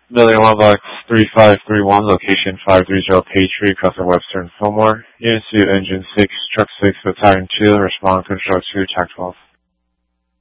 Building 1 Box 3531, location 530 Patriot, Custom Webster and Fillmore. Unit 2, Engine 6, Truck 6, Battalion 2, Respond Control 2, TAC 12.